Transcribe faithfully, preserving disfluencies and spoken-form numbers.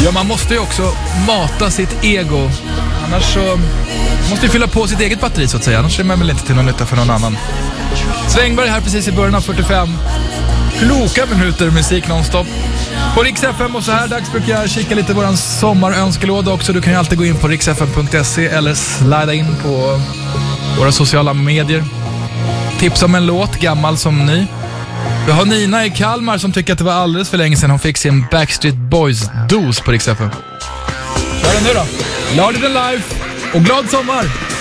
Ja, man måste ju också mata sitt ego. Annars så måste ju fylla på sitt eget batteri så att säga. Annars är man väl inte till någon nytta för någon annan. Svängberg här precis i början av fyrtiofem. Kloka minuter musik nonstop. På Rix F M och så här dags brukar jag kika lite på våran sommarönskelåda också. Du kan ju alltid gå in på rix f m punkt se eller slida in på våra sociala medier. Tips om en låt, gammal som ny. Vi har Nina i Kalmar som tycker att det var alldeles för länge sedan hon fick sin Backstreet Boys-dos på Rix F M. Kör den nu då. Larger than life och glad sommar!